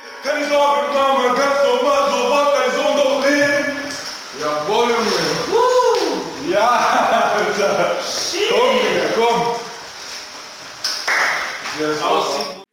Keine Sorge, Mama, ganz normal, so wird dein Sohn doch leben. Jawohl, Junge. Ja, Alter. Komm, Digga, komm. Wie das aussieht.